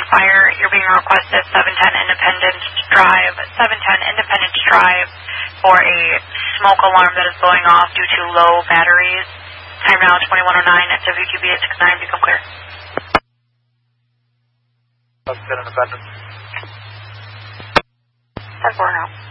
fire. You're being requested 710 Independence Drive, for a smoke alarm that is going off due to low batteries. Time now 2109 at WQB at 69. Become clear. 710 Independence. 10-4 now.